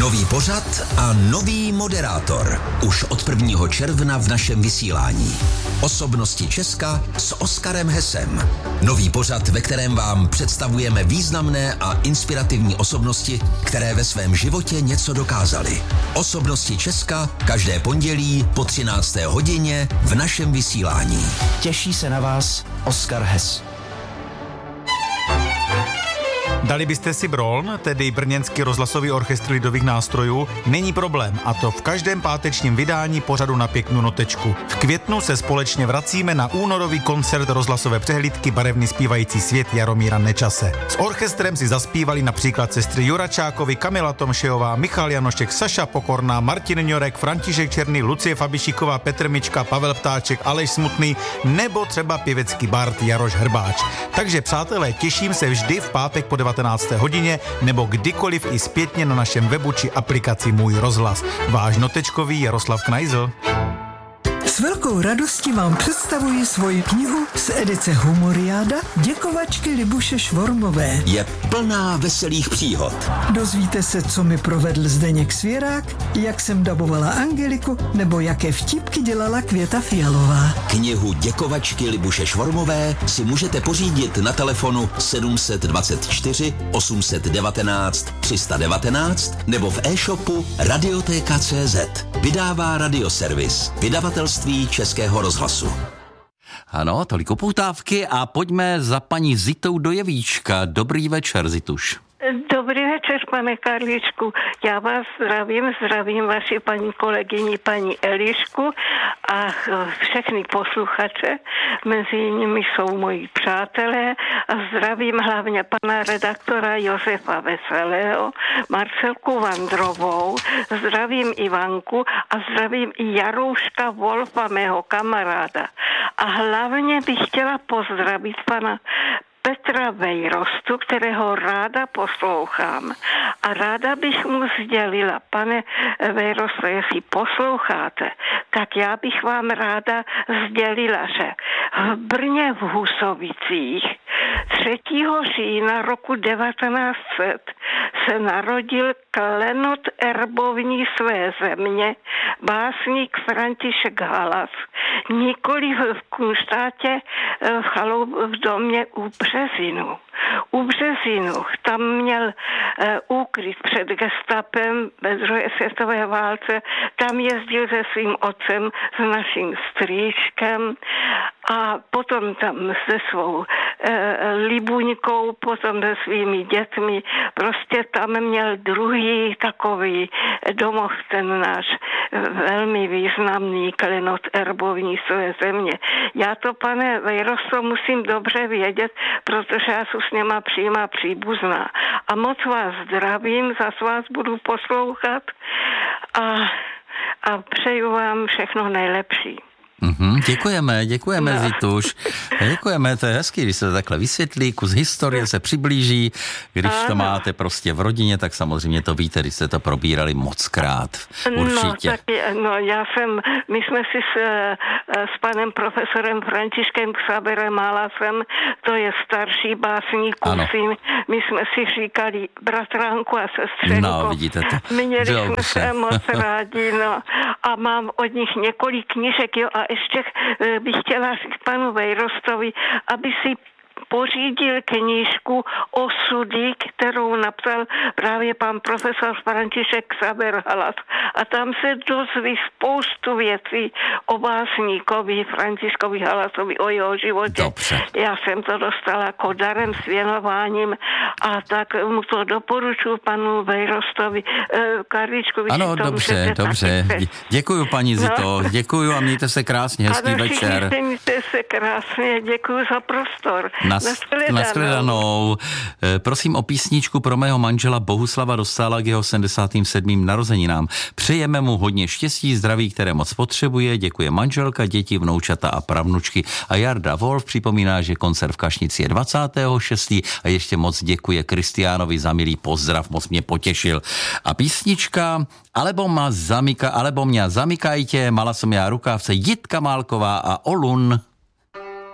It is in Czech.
Nový pořad a nový moderátor. Už od 1. června v našem vysílání. Osobnosti Česka s Oskarem Hesem. Nový pořad, ve kterém vám představujeme významné a inspirativní osobnosti, které ve svém životě něco dokázaly. Osobnosti Česka každé pondělí po 13. hodině v našem vysílání. Těší se na vás Oskar Hes. Dali byste si Broln, tedy brněnský rozhlasový orchestr lidových nástrojů? Není problém, a to v každém pátečním vydání pořadu Na pěknou notečku. V květnu se společně vracíme na únorový koncert rozhlasové přehlídky Barevný zpívající svět Jaromíra Nečase. S orchestrem si zaspívali například sestry Juračákovi, Kamila Tomšejová, Michal Janošek, Saša Pokorná, Martin Ňorek, František Černý, Lucie Fabišíková, Petr Mička, Pavel Ptáček, Aleš Smutný nebo třeba pěvecký bard Jaroš Hrbáč. Takže přátelé, těším se vždy v pátek po 19. hodině nebo kdykoliv i zpětně na našem webu či aplikaci Můj rozhlas. Váš notečkový Jaroslav Knajzl. S velkou radostí vám představuji svoji knihu z edice Humoriáda Děkovačky Libuše Švormové. Je plná veselých příhod. Dozvíte se, co mi provedl Zdeněk Svěrák, jak jsem dabovala Angeliku, nebo jaké vtipky dělala Květa Fialová. Knihu Děkovačky Libuše Švormové si můžete pořídit na telefonu 724 819 319 nebo v e-shopu Radioteka.cz. Vydává Radioservis, vydavatelství Českého rozhlasu. Ano, tolik upoutávky a pojďme za paní Zitou do Jevíčka. Dobrý večer, Zituš. Dobrý večer, pane Karličku. Já vás zdravím vaši paní kolegyni, paní Elišku a všechny posluchače. Mezi nimi jsou moji přátelé a zdravím hlavně pana redaktora Josefa Veselého, Marcelku Vandrovou, zdravím Ivanku a zdravím i Jarouška Wolfa, mého kamaráda. A hlavně bych chtěla pozdravit pana Petra Vejrostu, kterého ráda poslouchám. A ráda bych mu sdělila, pane Vejrosto, jestli posloucháte, tak já bych vám ráda sdělila, že v Brně v Husovicích 3. října roku 1900 se narodil klenot erbovní své země, básník František Halas, nikoli v Kunštátě v domě u Březinu. U Březinu tam měl úkryt před gestapem ve druhé světové válce, tam jezdil se svým otcem, s naším strýčkem a potom tam se svou Libuňkou, potom se svými dětmi, prostě tam měl druhý takový domov, ten náš velmi významný klenot erbovní své země. Já to, pane Vejrosto, musím dobře vědět, protože já jsem s něma přímá příbuzná. A moc vás zdravím, zas vás budu poslouchat a přeju vám všechno nejlepší. Děkujeme, Zituš. Děkujeme, to je hezký, když se to takhle vysvětlí, kus historie se přiblíží, když to máte prostě v rodině, tak samozřejmě to víte, když jste to probírali mockrát. Určitě. My jsme si s panem profesorem Františkem Xaberem Halasem, to je starší básník, my jsme si říkali bratránku a sestřenko. No, vidíte to. Měli jsme se moc rádi, a mám od nich několik knížek, a ještě bych chtěla říct panu Vejrostovi, aby si pořídil knížku Osudy, kterou napsal právě pan profesor František Xaber Halas. A tam se dozví spoustu věcí o básníkovi Františkovi Halasovi, o jeho životě. Dobře. Já jsem to dostala jako darem s věnováním a tak mu to doporučuji panu Vejrostovi. Karličku, ano, dobře. Děkuju, paní Zito, děkuju a mějte se krásně, hezký večer. Mějte se krásně, děkuju za prostor. Nashledanou. Prosím o písničku pro mého manžela Bohuslava Dostála k jeho 77. narozeninám. Přejeme mu hodně štěstí, zdraví, které moc potřebuje. Děkuje manželka, děti, vnoučata a pravnučky. A Jarda Wolf připomíná, že koncert v Kašnici je 26. a ještě moc děkuje Kristiánovi za milý pozdrav, moc mě potěšil. A písnička Alebo mňa zamykajte, mala som ja rukávce, Jitka Málková a Olun.